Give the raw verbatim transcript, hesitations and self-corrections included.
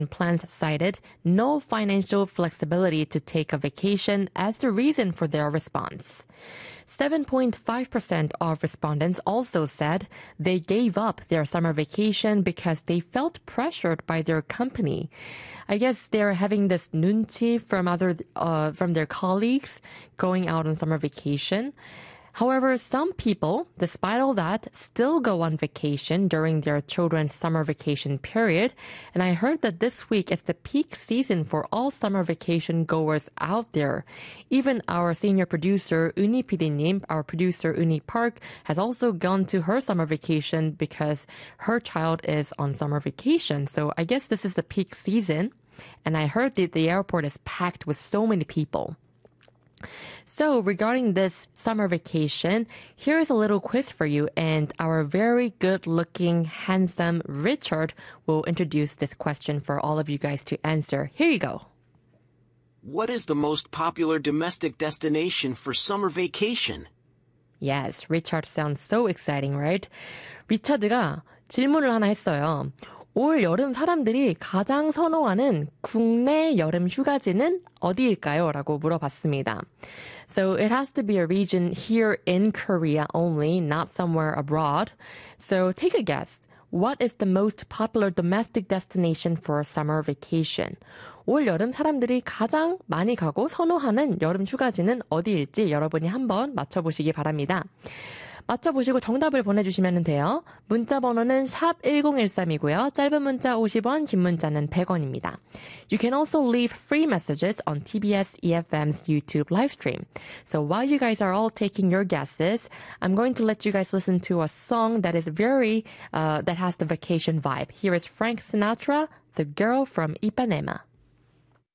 plans cited no financial flexibility to take a vacation as the reason for their response. seven point five percent of respondents also said they gave up their summer vacation because they felt pressured by their company. I guess they're having this 눈치 from other uh, from their colleagues going out on summer vacation. However, some people, despite all that, still go on vacation during their children's summer vacation period. And I heard that this week is the peak season for all summer vacation goers out there. Even our senior producer, Uni 피디님, our producer, Uni Park, has also gone to her summer vacation because her child is on summer vacation. So I guess this is the peak season. And I heard that the airport is packed with so many people. So regarding this summer vacation, here's a little quiz for you, and our very good-looking, handsome Richard will introduce this question for all of you guys to answer. Here you go. What is the most popular domestic destination for summer vacation? Yes, Richard sounds so exciting, right? 리차드가 질문을 하나 했어요. 올 여름 사람들이 가장 선호하는 국내 여름 휴가지는 어디일까요? 라고 물어봤습니다. So it has to be a region here in Korea only, not somewhere abroad. So take a guess. What is the most popular domestic destination for a summer vacation? 올 여름 사람들이 가장 많이 가고 선호하는 여름 휴가지는 어디일지 여러분이 한번 맞춰보시기 바랍니다. 맞춰보시고 정답을 보내주시면 돼요. 문자 번호는 샵 일공일삼이고요. 짧은 문자 오십 원, 긴 문자는 백 원입니다. You can also leave free messages on 티비에스 이에프엠's YouTube live stream. So while you guys are all taking your guesses, I'm going to let you guys listen to a song that is very, uh, that has the vacation vibe. Here is Frank Sinatra, The Girl from Ipanema.